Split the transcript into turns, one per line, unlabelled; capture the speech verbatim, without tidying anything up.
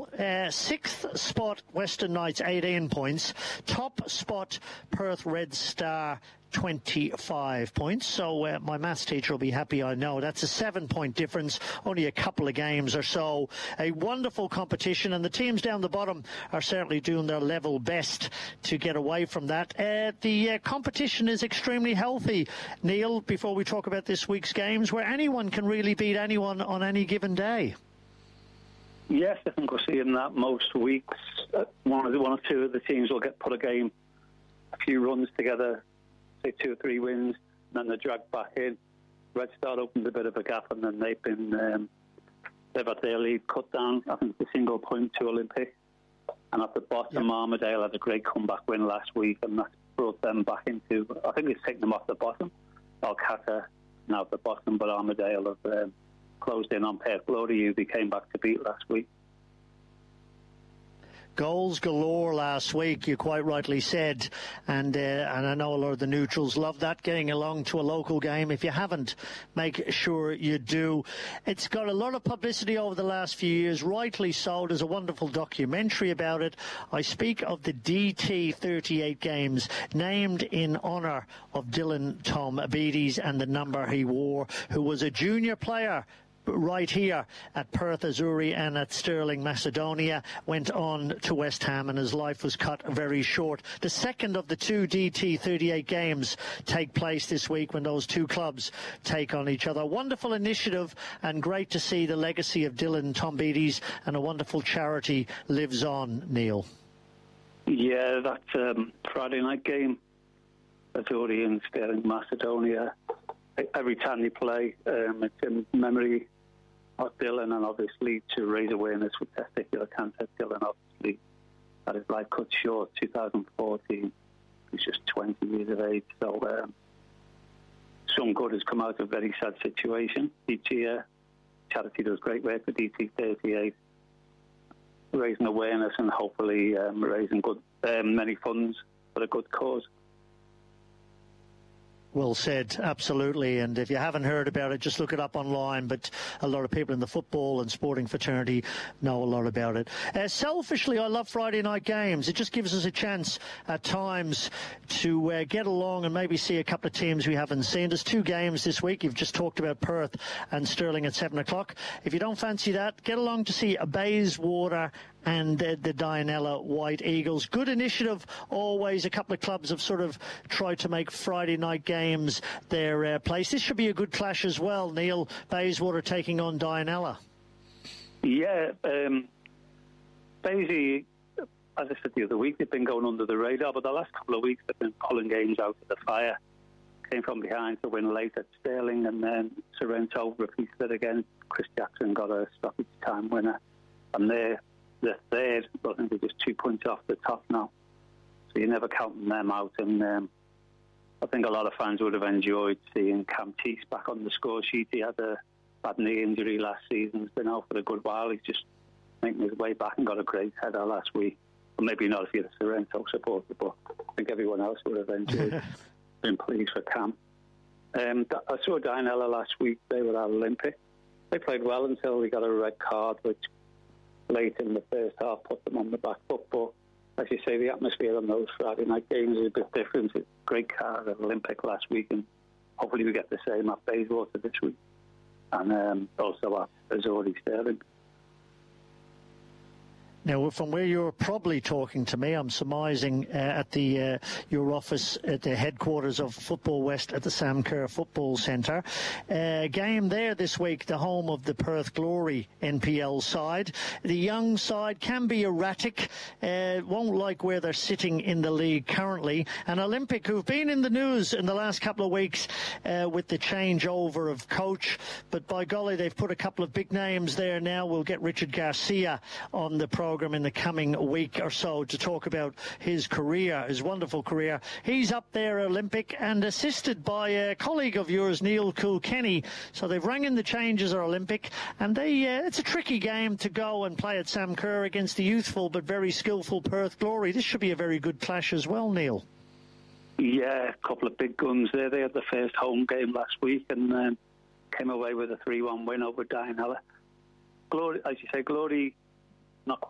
Neil. Uh, sixth spot, Western Knights, eighteen points. Top spot, Perth Red Star, twenty-five points. So uh, my maths teacher will be happy, I know. That's a seven-point difference, only a couple of games or so. A wonderful competition, and the teams down the bottom are certainly doing their level best to get away from that. Uh, the uh, competition is extremely healthy, Neil, before we talk about this week's games, where anyone can really beat anyone on any given day.
Yes, I think we're seeing that most weeks. Uh, one, or one or two of the teams will get put a game, a few runs together, say two or three wins, and then they're dragged back in. Red Star opened a bit of a gap, and then they've been um, they've had their lead cut down. I think it's a single point to Olympic. And at the bottom, yep. Armadale had a great comeback win last week, and that brought them back into. I think it's taken them off the bottom. Alcata now at the bottom, but Armadale have um, closed in on Perth Glory, who they came back to beat last week.
Goals galore last week, you quite rightly said, and uh, and I know a lot of the neutrals love that, getting along to a local game. If you haven't, make sure you do. It's got a lot of publicity over the last few years, rightly so. There's a wonderful documentary about it. I speak of the D T thirty-eight games, named in honour of Dylan Tombides and the number he wore, who was a junior player right here at Perth Azzurri and at Stirling Macedonia, went on to West Ham, and his life was cut very short. The second of the two D T thirty-eight games take place this week when those two clubs take on each other. Wonderful initiative, and great to see the legacy of Dylan Tombides, and a wonderful charity lives on, Neil.
Yeah, that um, Friday night game, Azzurri and Stirling Macedonia, every time they play, um, it's in memory of Dylan, and obviously to raise awareness with testicular cancer. Dylan obviously had his life cut short two thousand fourteen. He's just twenty years of age. So um, some good has come out of a very sad situation each year. Charity does great work for D T thirty-eight, raising awareness and hopefully um, raising good um, many funds for a good cause.
Well said, absolutely. And if you haven't heard about it, just look it up online. But a lot of people in the football and sporting fraternity know a lot about it. Uh, selfishly, I love Friday night games. It just gives us a chance at times to uh, get along and maybe see a couple of teams we haven't seen. There's two games this week. You've just talked about Perth and Stirling at seven o'clock. If you don't fancy that, get along to see Bayswater and uh, the Dianella White Eagles. Good initiative always. A couple of clubs have sort of tried to make Friday night games their uh, place. This should be a good clash as well, Neil. Bayswater taking on Dianella.
Yeah, um, Baysy, as I said the other week, they've been going under the radar, but the last couple of weeks they've been pulling games out of the fire. Came from behind to win late at Stirling, and then Sorrento repeated it again. Chris Jackson got a stoppage time winner, and they're the third, but I think they're just two points off the top now. So you're never counting them out. And um, I think a lot of fans would have enjoyed seeing Cam Teese back on the score sheet. He had a bad knee injury last season. He's been out for a good while. He's just making his way back and got a great header last week. Well, maybe not if you're a Sorrento supporter, but I think everyone else would have enjoyed been pleased for Cam. Um, I saw Dianella last week. They were at Olympic. They played well until they got a red card, which late in the first half put them on the back foot. But as you say, the atmosphere on those Friday night games is a bit different. It's a great card at Olympic last week, and hopefully we get the same at Bayswater this week, and um, also at Azzurri Stirling.
Now, from where you're probably talking to me, I'm surmising uh, at the uh, your office at the headquarters of Football West at the Sam Kerr Football Centre. Uh, game there this week, the home of the Perth Glory N P L side. The young side can be erratic, uh, won't like where they're sitting in the league currently. And Olympic, who've been in the news in the last couple of weeks uh, with the changeover of coach, but by golly, they've put a couple of big names there now. We'll get Richard Garcia on the program in the coming week or so to talk about his career, his wonderful career. He's up there at Olympic and assisted by a colleague of yours, Neil Kilkenny. So they've rang in the changes at Olympic, and they uh, it's a tricky game to go and play at Sam Kerr against the youthful but very skillful Perth Glory. This should be a very good clash as well, Neil.
Yeah, a couple of big guns there. They had the first home game last week and um, came away with a three one win over Dianella. Glory, as you say, Glory